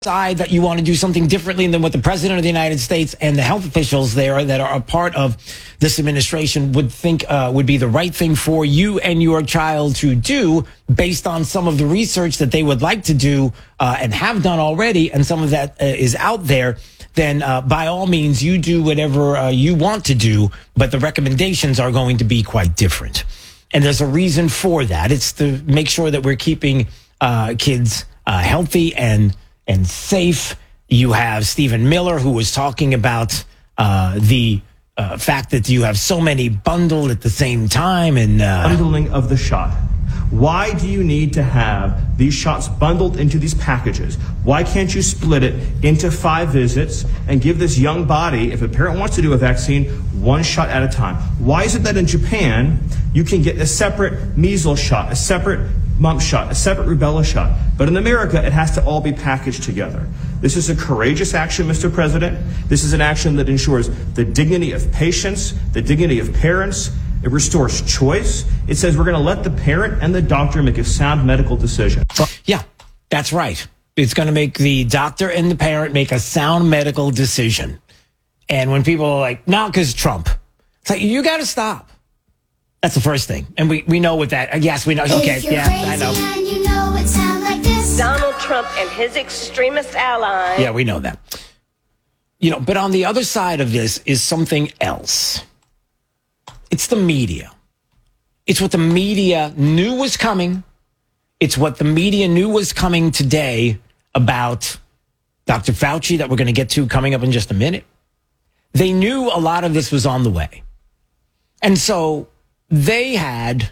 Side that you want to do something differently than what the president of the United States and the health officials there that are a part of this administration would think would be the right thing for you and your child to do based on some of the research that they would like to do and have done already, and some of that is out there, then by all means, you do whatever you want to do, but the recommendations are going to be quite different. And there's a reason for that. It's to make sure that we're keeping kids healthy and safe. You have Stephen Miller, who was talking about the fact that you have so many bundled at the same time. And bundling of the shot. Why do you need to have these shots bundled into these packages? Why can't you split it into 5 visits and give this young body, if a parent wants to do a vaccine, 1 shot at a time? Why is it that in Japan, you can get a separate measles shot, a separate mumps shot, a separate rubella shot, but in America, it has to all be packaged together? This is a courageous action, Mr. President. This is an action that ensures the dignity of patients, the dignity of parents. It restores choice. It says we're going to let the parent and the doctor make a sound medical decision. Yeah, that's right. It's going to make the doctor and the parent make a sound medical decision. And when people are like, no, because Trump, it's like, you got to stop. That's the first thing. And we know what that, yes, we know. Okay, yeah, I know. You know it sound like this. Donald Trump and his extremist allies. Yeah, we know that. You know, but on the other side of this is something else. It's the media. It's what the media knew was coming. It's what the media knew was coming today about Dr. Fauci that we're going to get to coming up in just a minute. They knew a lot of this was on the way. And so they had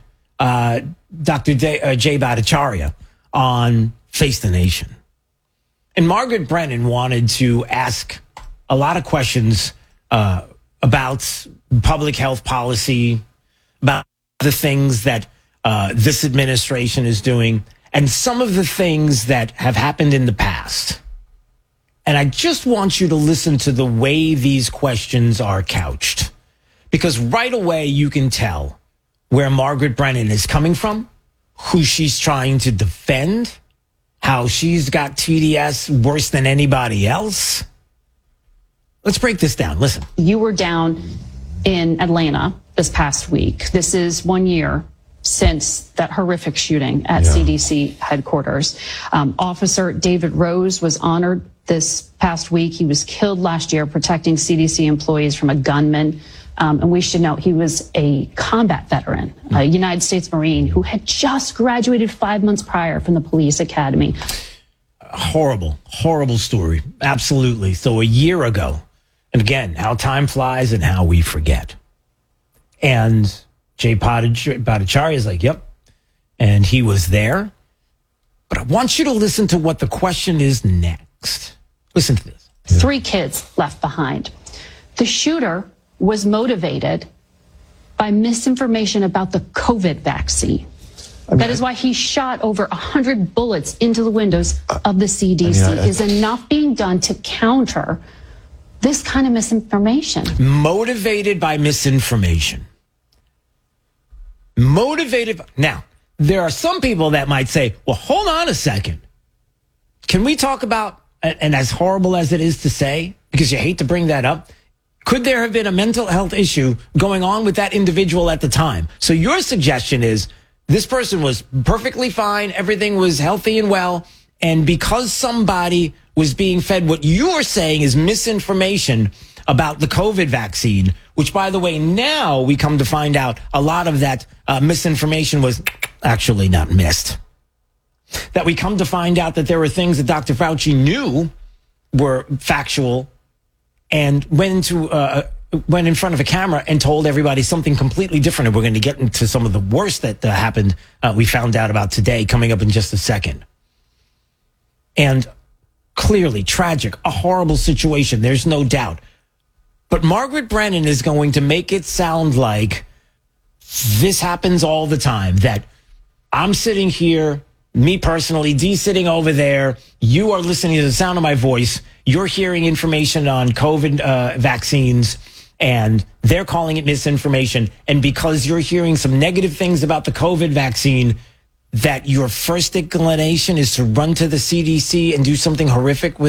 Dr. Jay Bhattacharya on Face the Nation. And Margaret Brennan wanted to ask a lot of questions about public health policy, about the things that this administration is doing, and some of the things that have happened in the past. And I just want you to listen to the way these questions are couched, because right away you can tell where Margaret Brennan is coming from, who she's trying to defend, how she's got TDS worse than anybody else. Let's break this down. Listen. You were down in Atlanta this past week. This is 1 year since that horrific shooting at CDC headquarters. Officer David Rose was honored this past week. He was killed last year protecting CDC employees from a gunman. And we should note he was a combat veteran, a United States Marine who had just graduated 5 months prior from the police academy. Horrible, horrible story. Absolutely. So a year ago, and again, how time flies and how we forget. And Jay Bhattacharya is like, yep. And he was there. But I want you to listen to what the question is next. Listen to this. 3 kids left behind. The shooter was motivated by misinformation about the COVID vaccine. That is why he shot over 100 bullets into the windows of the CDC. Is enough being done to counter this kind of misinformation? Motivated by misinformation. Motivated. Now, there are some people that might say, well, hold on a second. Can we talk about, and as horrible as it is to say, because you hate to bring that up, could there have been a mental health issue going on with that individual at the time? So your suggestion is this person was perfectly fine. Everything was healthy and well. And because somebody was being fed what you are saying is misinformation about the COVID vaccine, which, by the way, now we come to find out a lot of that misinformation was actually not missed. That we come to find out that there were things that Dr. Fauci knew were factual and went in front of a camera and told everybody something completely different. And we're going to get into some of the worst that happened. We found out about today coming up in just a second. And clearly tragic, a horrible situation. There's no doubt. But Margaret Brennan is going to make it sound like this happens all the time, that I'm sitting here, me personally, Dee sitting over there, you are listening to the sound of my voice, you're hearing information on COVID vaccines, and they're calling it misinformation. And because you're hearing some negative things about the COVID vaccine, that your first inclination is to run to the CDC and do something horrific with